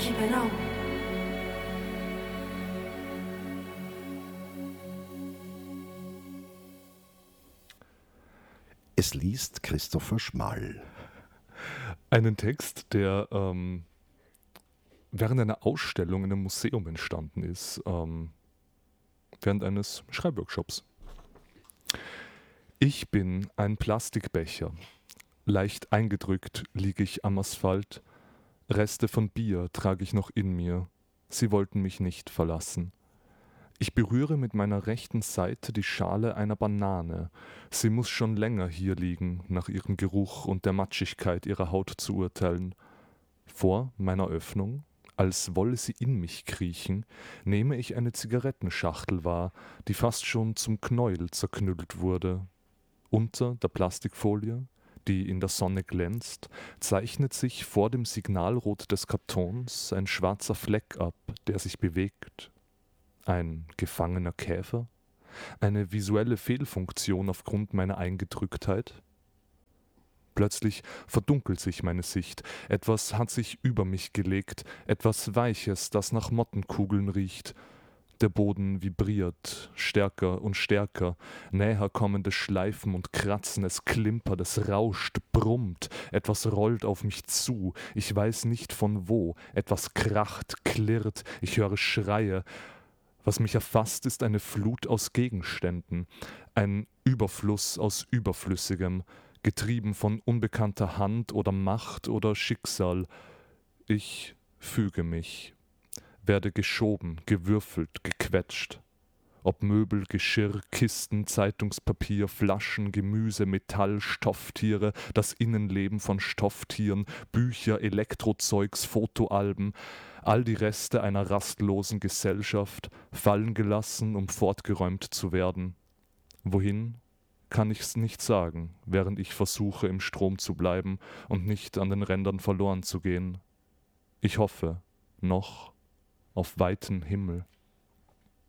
keep it on. Es liest Christopher Schmall. Einen Text, der während einer Ausstellung in einem Museum entstanden ist, während eines Schreibworkshops. Ich bin ein Plastikbecher. Leicht eingedrückt liege ich am Asphalt. Reste von Bier trage ich noch in mir. Sie wollten mich nicht verlassen. Ich berühre mit meiner rechten Seite die Schale einer Banane. Sie muss schon länger hier liegen, nach ihrem Geruch und der Matschigkeit ihrer Haut zu urteilen. Vor meiner Öffnung, als wolle sie in mich kriechen, nehme ich eine Zigarettenschachtel wahr, die fast schon zum Knäuel zerknüllt wurde. Unter der Plastikfolie, die in der Sonne glänzt, zeichnet sich vor dem Signalrot des Kartons ein schwarzer Fleck ab, der sich bewegt. Ein gefangener Käfer? Eine visuelle Fehlfunktion aufgrund meiner Eingedrücktheit? Plötzlich verdunkelt sich meine Sicht. Etwas hat sich über mich gelegt, etwas Weiches, das nach Mottenkugeln riecht. Der Boden vibriert, stärker und stärker. Näher kommende Schleifen und Kratzen, es klimpert, es rauscht, brummt. Etwas rollt auf mich zu. Ich weiß nicht von wo. Etwas kracht, klirrt. Ich höre Schreie. Was mich erfasst, ist eine Flut aus Gegenständen. Ein Überfluss aus Überflüssigem, getrieben von unbekannter Hand oder Macht oder Schicksal. Ich füge mich, werde geschoben, gewürfelt, gequetscht. Ob Möbel, Geschirr, Kisten, Zeitungspapier, Flaschen, Gemüse, Metall, Stofftiere, das Innenleben von Stofftieren, Bücher, Elektrozeugs, Fotoalben, all die Reste einer rastlosen Gesellschaft, fallen gelassen, um fortgeräumt zu werden. Wohin? Kann ich's nicht sagen, während ich versuche, im Strom zu bleiben und nicht an den Rändern verloren zu gehen. Ich hoffe, noch auf weiten Himmel.